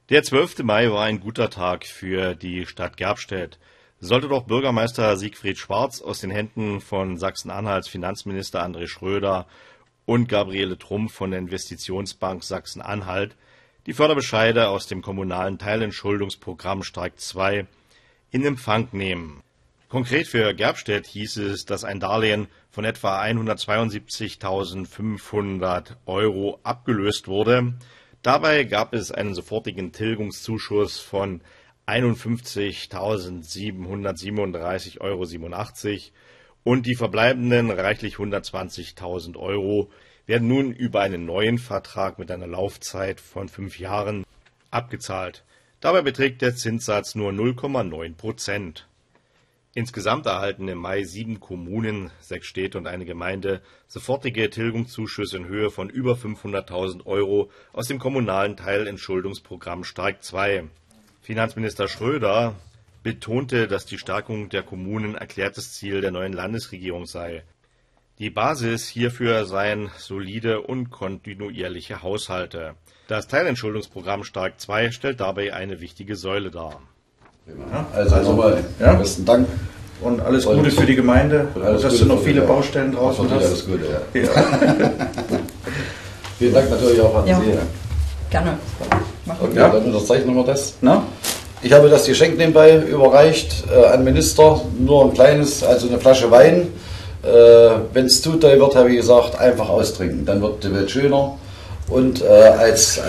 Der 12. Mai war ein guter Tag für die Stadt Gerbstedt. Sollte doch Bürgermeister Siegfried Schwarz aus den Händen von Sachsen-Anhalts Finanzminister André Schröder und Gabriele Trumpf von der Investitionsbank Sachsen-Anhalt die Förderbescheide aus dem kommunalen Teilentschuldungsprogramm Streik 2 in Empfang nehmen. Konkret für Gerbstedt hieß es, dass ein Darlehen von etwa 172.500 € abgelöst wurde. Dabei gab es einen sofortigen Tilgungszuschuss von 51.737,87 € und die verbleibenden reichlich 120.000 € werden nun über einen neuen Vertrag mit einer Laufzeit von 5 Jahren abgezahlt. Dabei beträgt der Zinssatz nur 0,9%. Insgesamt erhalten im Mai 7 Kommunen, 6 Städte und eine Gemeinde sofortige Tilgungszuschüsse in Höhe von über 500.000 € aus dem kommunalen Teilentschuldungsprogramm Streik 2. Finanzminister Schröder betonte, dass die Stärkung der Kommunen erklärtes Ziel der neuen Landesregierung sei. Die Basis hierfür seien solide und kontinuierliche Haushalte. Das Teilentschuldungsprogramm Streik 2 stellt dabei eine wichtige Säule dar. Ja, also nochmal besten Dank. Und alles Gute für die Gemeinde, dass du noch viele Baustellen draußen hast. Alles Gute, ja. Vielen Dank natürlich auch an Sie. Gerne. Okay, dann unterzeichnen wir das. Na? Ich habe das Geschenk nebenbei überreicht an Minister, nur ein kleines, also eine Flasche Wein. Wenn es zu doll wird, habe ich gesagt, einfach austrinken, dann wird die Welt schöner. Und als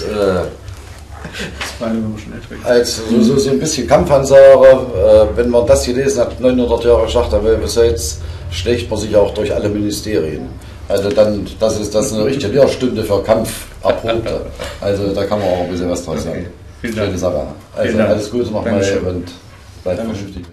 so ein bisschen Kampfansage, wenn man das gelesen hat, 900 Jahre Schachterwelbeseits, schlägt man sich auch durch alle Ministerien. Also dann, das ist eine richtige Lehrstunde für Kampferprobte. Also da kann man auch ein bisschen was draus sagen. Schöne Sache. Also alles Gute nochmal und bleibt vernünftig.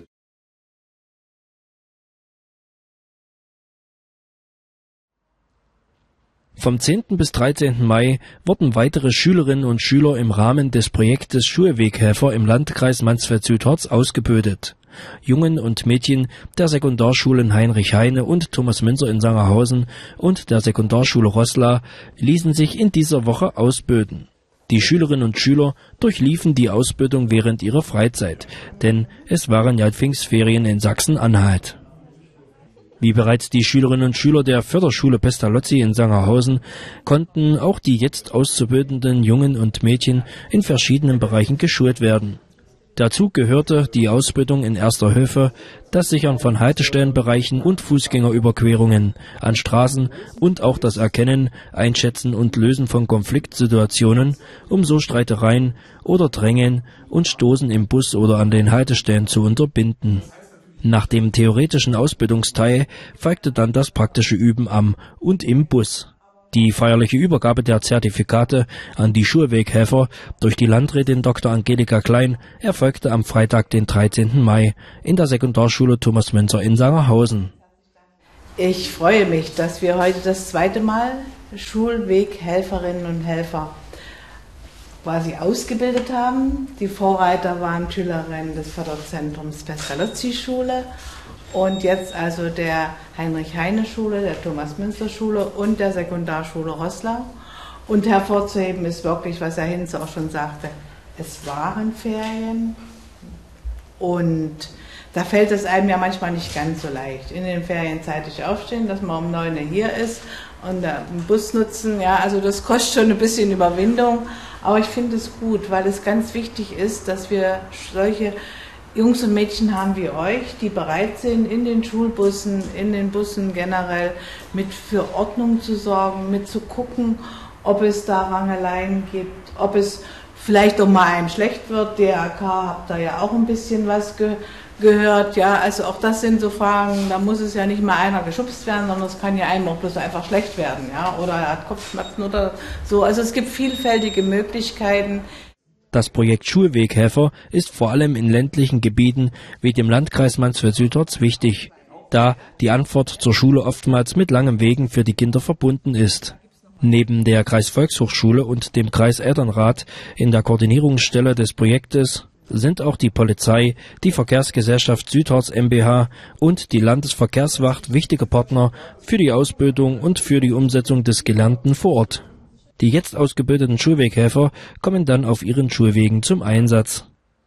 Vom 10. bis 13. Mai wurden weitere Schülerinnen und Schüler im Rahmen des Projektes Schulweghelfer im Landkreis Mansfeld-Südharz ausgebildet. Jungen und Mädchen der Sekundarschulen Heinrich Heine und Thomas Münzer in Sangerhausen und der Sekundarschule Roßla ließen sich in dieser Woche ausbilden. Die Schülerinnen und Schüler durchliefen die Ausbildung während ihrer Freizeit, denn es waren ja Pfingstferien in Sachsen-Anhalt. Wie bereits die Schülerinnen und Schüler der Förderschule Pestalozzi in Sangerhausen konnten auch die jetzt auszubildenden Jungen und Mädchen in verschiedenen Bereichen geschult werden. Dazu gehörte die Ausbildung in Erster Hilfe, das Sichern von Haltestellenbereichen und Fußgängerüberquerungen an Straßen und auch das Erkennen, Einschätzen und Lösen von Konfliktsituationen, um so Streitereien oder Drängen und Stoßen im Bus oder an den Haltestellen zu unterbinden. Nach dem theoretischen Ausbildungsteil folgte dann das praktische Üben am und im Bus. Die feierliche Übergabe der Zertifikate an die Schulweghelfer durch die Landrätin Dr. Angelika Klein erfolgte am Freitag, den 13. Mai, in der Sekundarschule Thomas Münzer in Sangerhausen. Ich freue mich, dass wir heute das zweite Mal Schulweghelferinnen und Helfer quasi ausgebildet haben. Die Vorreiter waren Schülerinnen des Förderzentrums Pestalozzi-Schule und jetzt also der Heinrich-Heine-Schule, der Thomas-Münzer-Schule und der Sekundarschule Roßla. Und hervorzuheben ist wirklich, was Herr Hinz auch schon sagte, es waren Ferien und da fällt es einem ja manchmal nicht ganz so leicht. In den Ferien zeitig aufstehen, dass man um 9 Uhr hier ist und den Bus nutzen, ja, also das kostet schon ein bisschen Überwindung. Aber ich finde es gut, weil es ganz wichtig ist, dass wir solche Jungs und Mädchen haben wie euch, die bereit sind, in den Schulbussen, in den Bussen generell mit für Ordnung zu sorgen, mit zu gucken, ob es da Rangeleien gibt, ob es vielleicht auch mal einem schlecht wird. DRK habt da ja auch ein bisschen was gehört, ja, also auch das sind so Fragen, da muss es ja nicht mal einer geschubst werden, sondern es kann ja einem auch bloß einfach schlecht werden, ja, oder er hat Kopfschmerzen oder so, also es gibt vielfältige Möglichkeiten. Das Projekt Schulweghelfer ist vor allem in ländlichen Gebieten wie dem Landkreis Mansfeld-Südharz wichtig, da die Anfahrt zur Schule oftmals mit langen Wegen für die Kinder verbunden ist. Neben der Kreisvolkshochschule und dem Kreiselternrat in der Koordinierungsstelle des Projektes sind auch die Polizei, die Verkehrsgesellschaft Südharz mbH und die Landesverkehrswacht wichtige Partner für die Ausbildung und für die Umsetzung des Gelernten vor Ort. Die jetzt ausgebildeten Schulweghelfer kommen dann auf ihren Schulwegen zum Einsatz.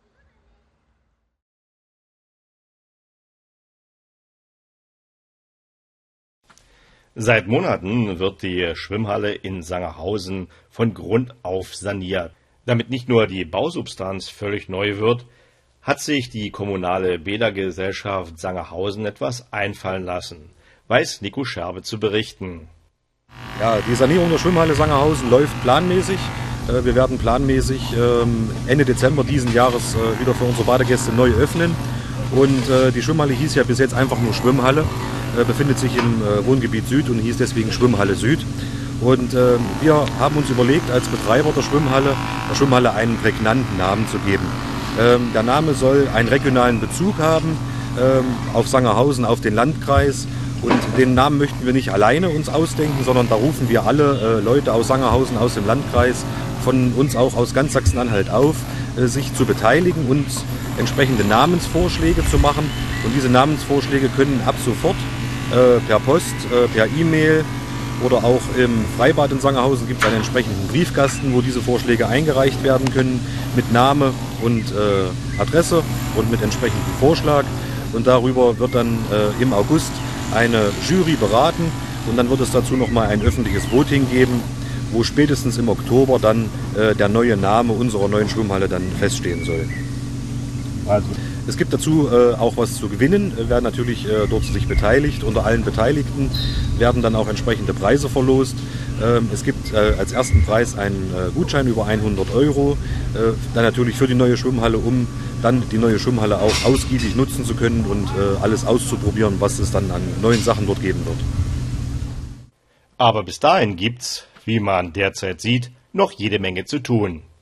Seit Monaten wird die Schwimmhalle in Sangerhausen von Grund auf saniert. Damit nicht nur die Bausubstanz völlig neu wird, hat sich die kommunale Bädergesellschaft Sangerhausen etwas einfallen lassen, weiß Nico Scherbe zu berichten. Ja, die Sanierung der Schwimmhalle Sangerhausen läuft planmäßig. Wir werden planmäßig Ende Dezember diesen Jahres wieder für unsere Badegäste neu öffnen. Und die Schwimmhalle hieß ja bis jetzt einfach nur Schwimmhalle, befindet sich im Wohngebiet Süd und hieß deswegen Schwimmhalle Süd. Und wir haben uns überlegt, als Betreiber der Schwimmhalle einen prägnanten Namen zu geben. Der Name soll einen regionalen Bezug haben auf Sangerhausen, auf den Landkreis. Und den Namen möchten wir nicht alleine uns ausdenken, sondern da rufen wir alle Leute aus Sangerhausen, aus dem Landkreis, von uns auch aus ganz Sachsen-Anhalt auf, sich zu beteiligen und entsprechende Namensvorschläge zu machen. Und diese Namensvorschläge können ab sofort per Post, per E-Mail oder auch im Freibad in Sangerhausen gibt es einen entsprechenden Briefkasten, wo diese Vorschläge eingereicht werden können mit Name und Adresse und mit entsprechendem Vorschlag. Und darüber wird dann im August eine Jury beraten und dann wird es dazu nochmal ein öffentliches Voting geben, wo spätestens im Oktober dann der neue Name unserer neuen Schwimmhalle dann feststehen soll. Also. Es gibt dazu auch was zu gewinnen, werden natürlich dort sich beteiligt. Unter allen Beteiligten werden dann auch entsprechende Preise verlost. Es gibt als ersten Preis einen Gutschein über 100 €, dann natürlich für die neue Schwimmhalle, um dann die neue Schwimmhalle auch ausgiebig nutzen zu können und alles auszuprobieren, was es dann an neuen Sachen dort geben wird. Aber bis dahin gibt's, wie man derzeit sieht, noch jede Menge zu tun.